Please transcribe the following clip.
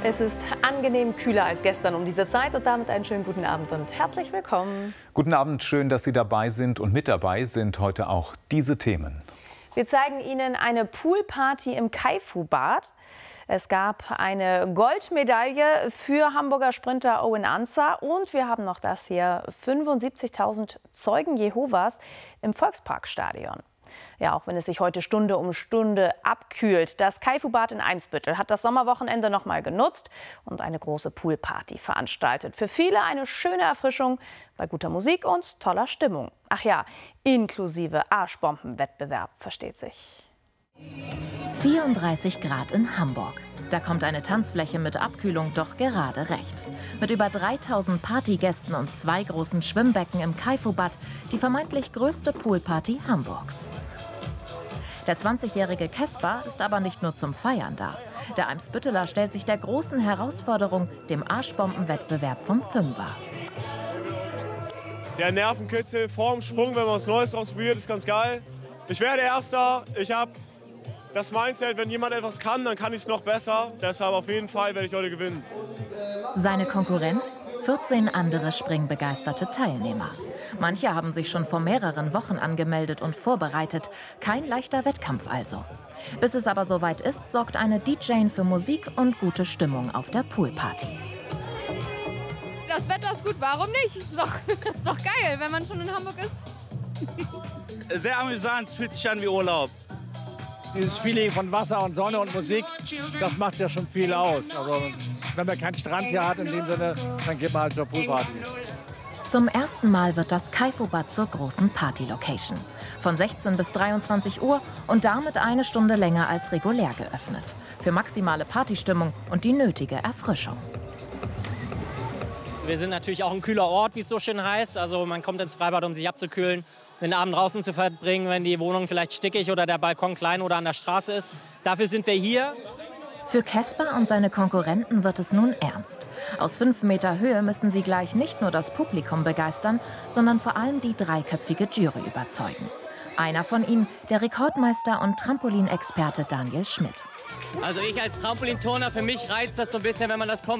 Es ist angenehm kühler als gestern um diese Zeit und damit einen schönen guten Abend und herzlich willkommen. Guten Abend, schön, dass Sie dabei sind, und mit dabei sind heute auch diese Themen. Wir zeigen Ihnen eine Poolparty im Kaifu-Bad. Es gab eine Goldmedaille für Hamburger Sprinter Owen Ancer und wir haben noch das hier: 75.000 Zeugen Jehovas im Volksparkstadion. Ja, auch wenn es sich heute Stunde um Stunde abkühlt. Das Kaifu-Bad in Eimsbüttel hat das Sommerwochenende noch mal genutzt und eine große Poolparty veranstaltet. Für viele eine schöne Erfrischung bei guter Musik und toller Stimmung. Ach ja, inklusive Arschbombenwettbewerb, versteht sich. 34 Grad in Hamburg. Da kommt eine Tanzfläche mit Abkühlung doch gerade recht. Mit über 3000 Partygästen und 2 großen Schwimmbecken im Kaifu-Bad die vermeintlich größte Poolparty Hamburgs. Der 20-jährige Kesper ist aber nicht nur zum Feiern da. Der Eimsbütteler stellt sich der großen Herausforderung, dem Arschbombenwettbewerb vom Fünfer. Der Nervenkitzel vorm Sprung, wenn man was Neues ausprobiert, ist ganz geil. Ich werde Erster. Ich habe das Mindset, wenn jemand etwas kann, dann kann ich es noch besser. Deshalb auf jeden Fall werde ich heute gewinnen. Seine Konkurrenz? 14 andere springbegeisterte Teilnehmer. Manche haben sich schon vor mehreren Wochen angemeldet und vorbereitet. Kein leichter Wettkampf also. Bis es aber soweit ist, sorgt eine DJ für Musik und gute Stimmung auf der Poolparty. Das Wetter ist gut, warum nicht? Ist doch geil, wenn man schon in Hamburg ist. Sehr amüsant, es fühlt sich an wie Urlaub. Dieses Feeling von Wasser und Sonne und Musik, das macht ja schon viel aus. Also, wenn man keinen Strand hier hat in dem Sinne, dann geht man halt zur Poolparty. Zum ersten Mal wird das Kaifu-Bad zur großen Party-Location. Von 16 bis 23 Uhr und damit eine Stunde länger als regulär geöffnet. Für maximale Partystimmung und die nötige Erfrischung. Wir sind natürlich auch ein kühler Ort, wie es so schön heißt. Also man kommt ins Freibad, um sich abzukühlen, den Abend draußen zu verbringen, wenn die Wohnung vielleicht stickig oder der Balkon klein oder an der Straße ist. Dafür sind wir hier. Für Kesper und seine Konkurrenten wird es nun ernst. Aus 5 Meter Höhe müssen sie gleich nicht nur das Publikum begeistern, sondern vor allem die dreiköpfige Jury überzeugen. Einer von ihnen, der Rekordmeister und Trampolinexperte Daniel Schmidt. Also ich als Trampolinturner, für mich reizt das so ein bisschen, wenn man das